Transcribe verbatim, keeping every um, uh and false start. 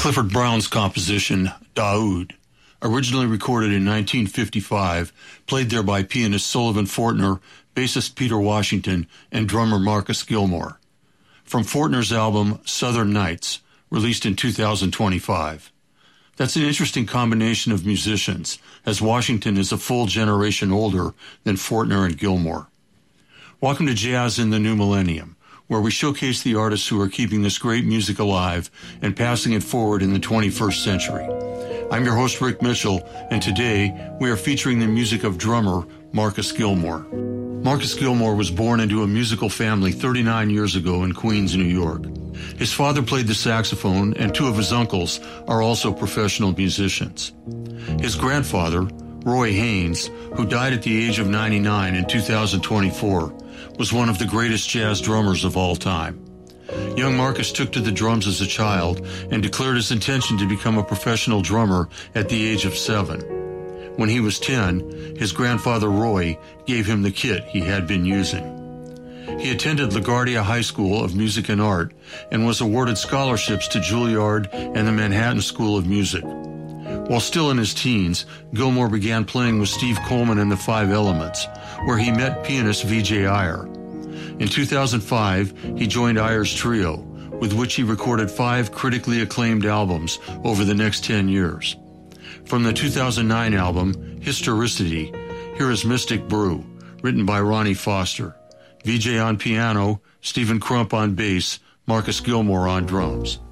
Clifford Brown's composition, Daoud, originally recorded in nineteen fifty-five, played there by pianist Sullivan Fortner, bassist Peter Washington, and drummer Marcus Gilmore. From Fortner's album Southern Nights, released in two thousand twenty-five. That's an interesting combination of musicians, as Washington is a full generation older than Fortner and Gilmore. Welcome to Jazz in the New Millennium, where we showcase the artists who are keeping this great music alive and passing it forward in the twenty-first century. I'm your host, Rick Mitchell, and today we are featuring the music of drummer Marcus Gilmore. Marcus Gilmore was born into a musical family thirty-nine years ago in Queens, New York. His father played the saxophone, and two of his uncles are also professional musicians. His grandfather, Roy Haynes, who died at the age of ninety-nine in two thousand twenty-four, was one of the greatest jazz drummers of all time. Young Marcus took to the drums as a child and declared his intention to become a professional drummer at the age of seven. When he was ten, his grandfather Roy gave him the kit he had been using. He attended LaGuardia High School of Music and Art and was awarded scholarships to Juilliard and the Manhattan School of Music. While still in his teens, Gilmore began playing with Steve Coleman and the Five Elements, where he met pianist V J Iyer. In two thousand five, he joined Iyer's trio, with which he recorded five critically acclaimed albums over the next ten years. From the two thousand nine album, Historicity, here is Mystic Brew, written by Ronnie Foster. V J on piano, Stephen Crump on bass, Marcus Gilmore on drums.